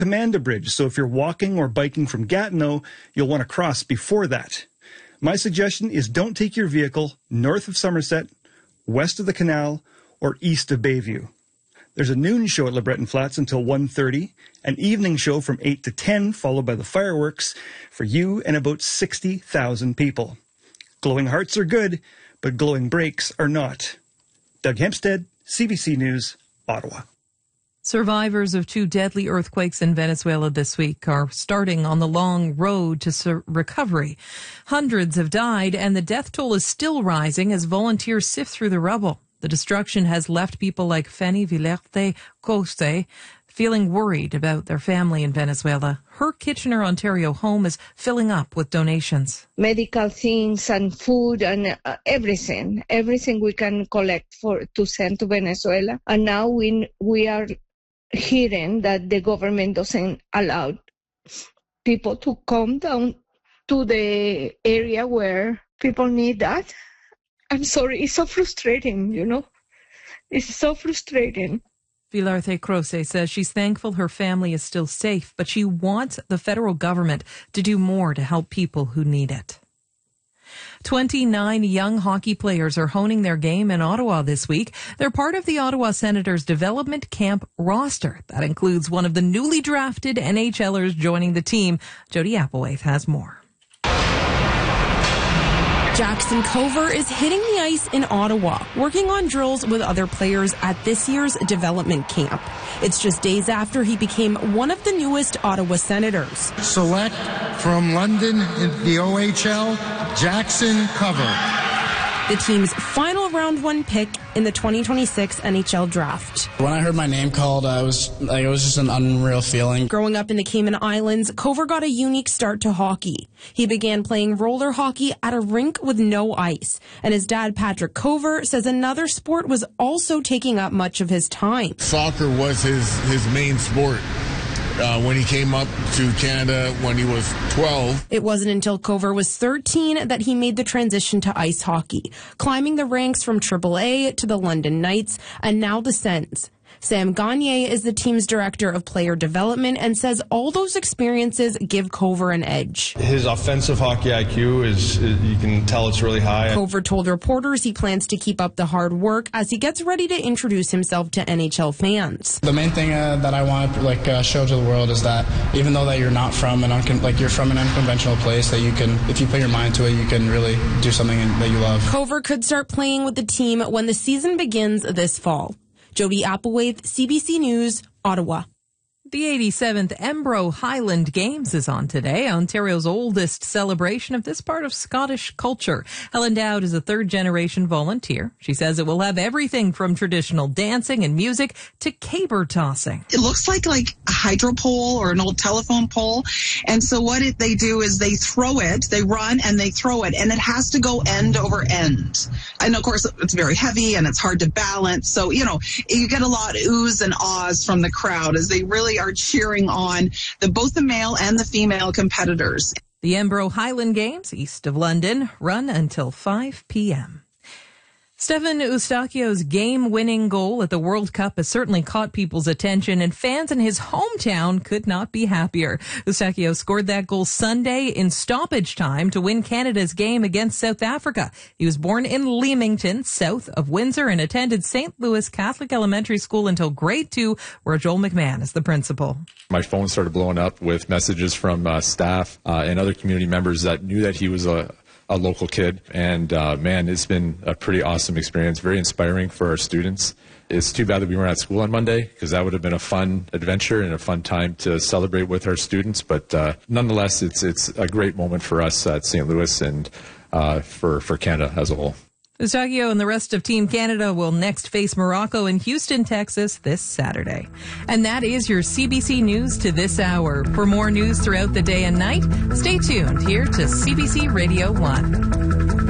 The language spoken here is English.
Pamanda Bridge, so if you're walking or biking from Gatineau, you'll want to cross before that. My suggestion is don't take your vehicle north of Somerset, west of the canal, or east of Bayview. There's a noon show at LeBreton Flats until 1:30, an evening show from 8 to 10, followed by the fireworks for you and about 60,000 people. Glowing hearts are good, but glowing brakes are not. Doug Hempstead, CBC News, Ottawa. Survivors of 2 deadly earthquakes in Venezuela this week are starting on the long road to recovery. Hundreds have died, and the death toll is still rising as volunteers sift through the rubble. The destruction has left people like Fanny Vilerte Coste feeling worried about their family in Venezuela. Her Kitchener, Ontario home is filling up with donations. Medical things and food and everything we can collect to send to Venezuela. And now we are hearing that the government doesn't allow people to come down to the area where people need that. I'm sorry, it's so frustrating, It's so frustrating. Vilarte Croce says she's thankful her family is still safe, but she wants the federal government to do more to help people who need it. 29 young hockey players are honing their game in Ottawa this week. They're part of the Ottawa Senators development camp roster. That includes one of the newly drafted NHLers joining the team. Jody Applewhite has more. Jackson Cover is hitting the ice in Ottawa, working on drills with other players at this year's development camp. It's just days after he became one of the newest Ottawa Senators. Select from London in the OHL, Jackson Cover. The team's final round 1 pick in the 2026 NHL draft. When I heard my name called, it was just an unreal feeling. Growing up in the Cayman Islands, Cover got a unique start to hockey. He began playing roller hockey at a rink with no ice. And his dad, Patrick Cover, says another sport was also taking up much of his time. Soccer was his main sport. When he came up to Canada when he was 12. It wasn't until Cover was 13 that he made the transition to ice hockey, climbing the ranks from AAA to the London Knights and now the Sens. Sam Gagne is the team's director of player development and says all those experiences give Cover an edge. His offensive hockey IQ you can tell it's really high. Cover told reporters he plans to keep up the hard work as he gets ready to introduce himself to NHL fans. The main thing that I want to show to the world is that even though that you're not from you're from an unconventional place, that you can, if you put your mind to it, you can really do something that you love. Cover could start playing with the team when the season begins this fall. Jody Applewhite, CBC News, Ottawa. The 87th Embro Highland Games is on today, Ontario's oldest celebration of this part of Scottish culture. Helen Dowd is a third-generation volunteer. She says it will have everything from traditional dancing and music to caber tossing. It looks like a hydro pole or an old telephone pole. And so what they do is they throw it, they run and they throw it, and it has to go end over end. And of course, it's very heavy and it's hard to balance. So, you get a lot of oohs and ahs from the crowd as they really are cheering on both the male and the female competitors. The Embro Highland Games, east of London, run until 5 p.m. Stefan Eustachio's game-winning goal at the World Cup has certainly caught people's attention, and fans in his hometown could not be happier. Eustachio scored that goal Sunday in stoppage time to win Canada's game against South Africa. He was born in Leamington, south of Windsor, and attended St. Louis Catholic Elementary School until grade 2, where Joel McMahon is the principal. My phone started blowing up with messages from staff and other community members that knew that he was a local kid, and it's been a pretty awesome experience, very inspiring for our students. It's too bad that we weren't at school on Monday, because that would have been a fun adventure and a fun time to celebrate with our students, but nonetheless, it's a great moment for us at St. Louis and for Canada as a whole. Eustachio and the rest of Team Canada will next face Morocco in Houston, Texas this Saturday. And that is your CBC News to this hour. For more news throughout the day and night, stay tuned here to CBC Radio 1.